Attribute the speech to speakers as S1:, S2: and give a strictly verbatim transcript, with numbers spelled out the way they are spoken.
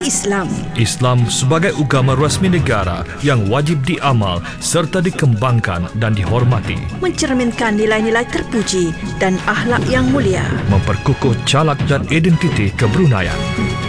S1: Islam.
S2: Islam sebagai agama rasmi negara yang wajib diamal serta dikembangkan dan dihormati.
S1: Mencerminkan nilai-nilai terpuji dan akhlak yang mulia.
S2: Memperkukuh calak dan identiti kebrunaian.